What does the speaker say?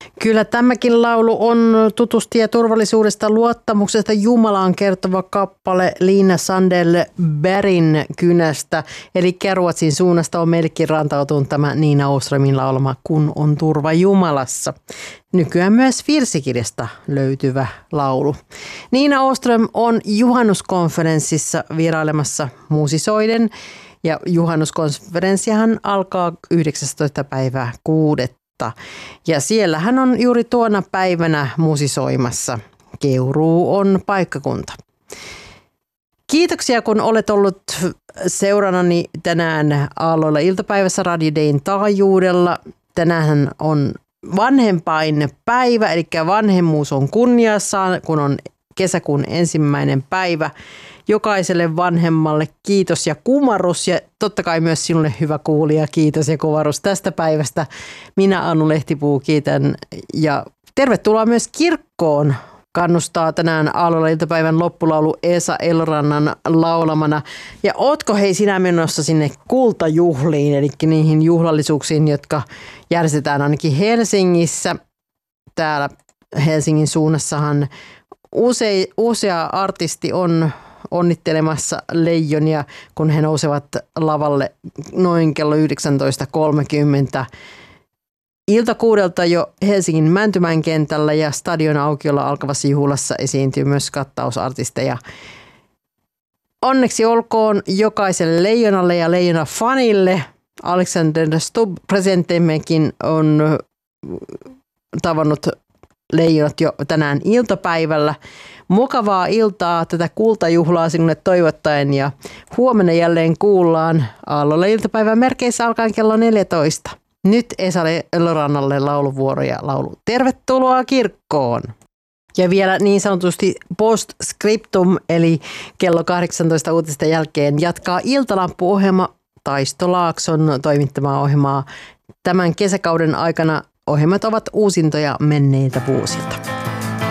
Kyllä tämäkin laulu on tutusti ja turvallisuudesta luottamuksesta Jumalaan kertova kappale Liina Sandell-Bergin kynästä. Eli Ruotsin suunnasta on meillekin rantautunut tämä Nina Åströmin laulama Kun on turva Jumalassa. Nykyään myös virsikirjasta löytyvä laulu. Nina Åström on juhannuskonferenssissa vierailemassa muusisoiden. Ja juhannuskonferenssihan alkaa 19. päivää 6. Ja siellä hän on juuri tuona päivänä musisoimassa. Keuruu on paikkakunta. Kiitoksia, kun olet ollut seurannani tänään Aalloilla iltapäivässä Radio Dayn taajuudella. Tänään on vanhempain päivä, eli vanhemmuus on kunniassaan, kun on kesäkuun 1. päivä. Jokaiselle vanhemmalle kiitos ja kumarrus ja totta kai myös sinulle hyvä kuulija, kiitos ja kumarus tästä päivästä. Minä Anu Lehtipuu kiitän ja tervetuloa myös kirkkoon. Kannustaa tänään Aalloilla iltapäivän loppulaulu Esa Elrannan laulamana. Ja ootko hei sinä menossa sinne kultajuhliin, eli niihin juhlallisuuksiin, jotka järjestetään ainakin Helsingissä. Täällä Helsingin suunnassahan usea artisti on onnittelemassa Leijonia, kun he nousevat lavalle noin kello 19.30. Ilta 6 jo Helsingin Mäntymäen kentällä ja stadion aukiolla alkavassa juhlassa esiintyy myös kattausartisteja. Onneksi olkoon jokaiselle Leijonalle ja Leijona-fanille. Alexander Stubb, presidentimmekin, on tavannut Leijonat jo tänään iltapäivällä. Mukavaa iltaa tätä kultajuhlaa sinulle toivottaen ja huomenna jälleen kuullaan Aalloilla iltapäivän merkeissä alkaen kello 14. Nyt Esa Elrannalle lauluvuoro ja laulu Tervetuloa kirkkoon. Ja vielä niin sanotusti postscriptum eli kello 18 uutisten jälkeen jatkaa Iltalampu-ohjelma Taisto Laakson toimittamaa ohjelmaa. Tämän kesäkauden aikana ohjelmat ovat uusintoja menneiltä vuosilta.